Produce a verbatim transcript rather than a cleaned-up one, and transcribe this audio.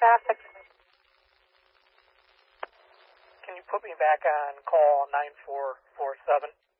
traffic. Can you put me back on call nine four four seven?